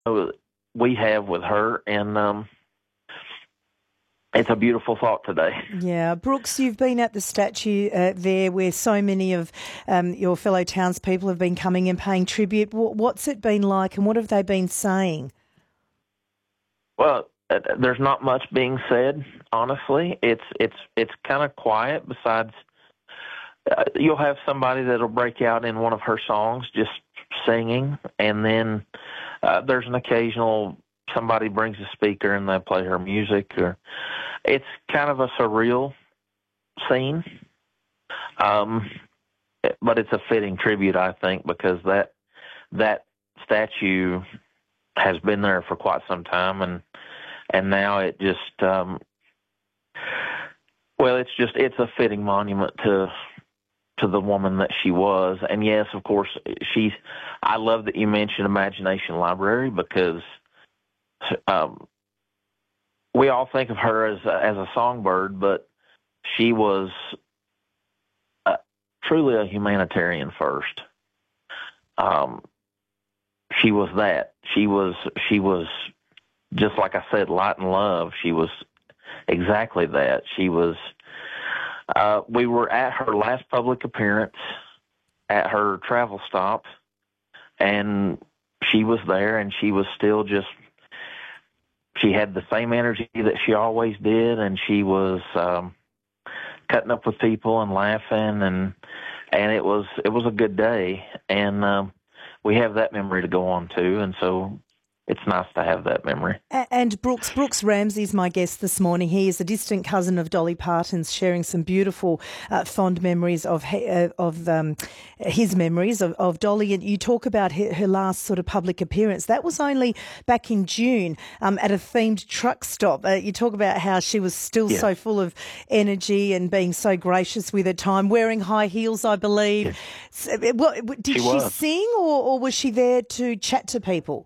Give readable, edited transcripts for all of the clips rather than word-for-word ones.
we have with her, and it's a beautiful thought today. Yeah. Brooks, you've been at the statue there where so many of your fellow townspeople have been coming and paying tribute. What's it been like, and what have they been saying? Well, there's not much being said, honestly. It's kind of quiet. Besides, you'll have somebody that'll break out in one of her songs, just singing, and then there's an occasional somebody brings a speaker and they play her music. Or it's kind of a surreal scene, um, but it's a fitting tribute, I think, because that statue has been there for quite some time, and now it just it's a fitting monument to the woman that she was. And yes, of course, I love that you mentioned Imagination Library, because um, we all think of her as a songbird, but she was uh, truly a humanitarian first. Um, she was that. She was just like I said, light and love. She was exactly that. She was. We were at her last public appearance at her travel stop, and she was there, and she was still just. She had the same energy that she always did, and she was cutting up with people and laughing, and it was a good day, and we have that memory to go on too, and so it's nice to have that memory. And Brooks Ramsey is my guest this morning. He is a distant cousin of Dolly Parton's, sharing some beautiful, fond memories of his memories of Dolly. And you talk about her last sort of public appearance. That was only back in June at a themed truck stop. You talk about how she was still so full of energy and being so gracious with her time, wearing high heels, I believe. Yeah. So, did she sing, or was she there to chat to people?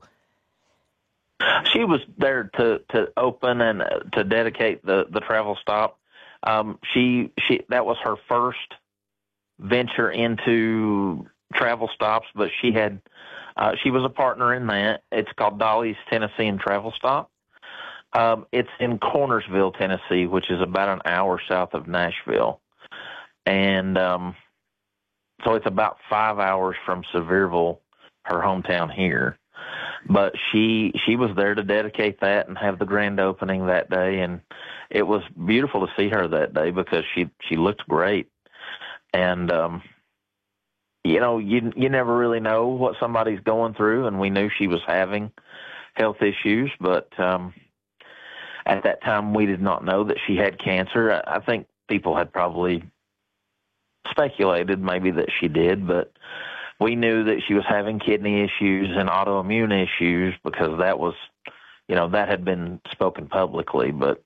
She was there to open and to dedicate the travel stop. She that was her first venture into travel stops, but she was a partner in that. It's called Dolly's Tennessee and Travel Stop. It's in Cornersville, Tennessee, which is about an hour south of Nashville, and so it's about 5 hours from Sevierville, her hometown here. But she was there to dedicate that and have the grand opening that day, and it was beautiful to see her that day because she looked great. And you never really know what somebody's going through, and we knew she was having health issues, but at that time we did not know that she had cancer. I think people had probably speculated maybe that she did, but we knew that she was having kidney issues and autoimmune issues because that had been spoken publicly. But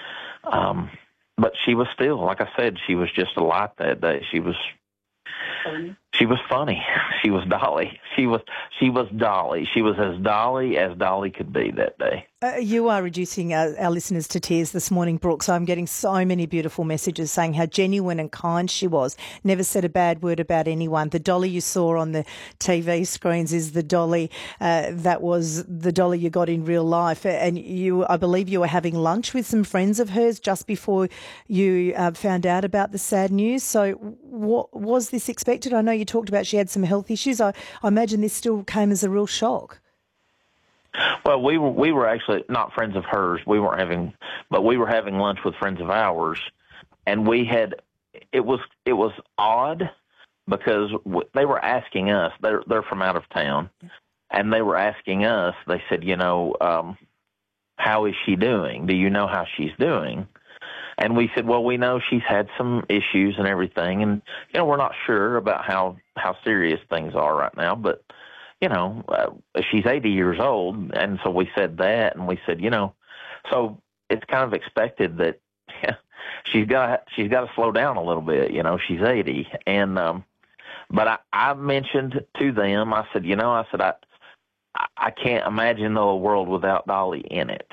she was still, like I said, she was just a light that day. She was funny. She was Dolly. She was Dolly. She was as Dolly could be that day. You are reducing our listeners to tears this morning, Brooks. I'm getting so many beautiful messages saying how genuine and kind she was. Never said a bad word about anyone. The Dolly you saw on the TV screens is the Dolly that was the Dolly you got in real life. And I believe you were having lunch with some friends of hers just before you found out about the sad news. So what was this expected? I know you talked about she had some health issues. I imagine this still came as a real shock. Well, we were actually not friends of hers. We were having lunch with friends of ours, and it was odd because they were asking us. They're from out of town, and they were asking us. They said, how is she doing? Do you know how she's doing? And we said, well, we know she's had some issues and everything, and we're not sure about how serious things are right now, but. She's 80 years old, and so we said that, and we said, so it's kind of expected that she's got to slow down a little bit. She's 80, and but I mentioned to them, I said, I can't imagine a world without Dolly in it.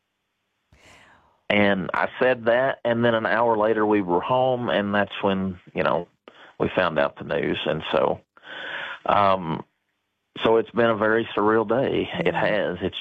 And I said that, and then an hour later we were home, and that's when we found out the news, and so. So it's been a very surreal day. It has. It's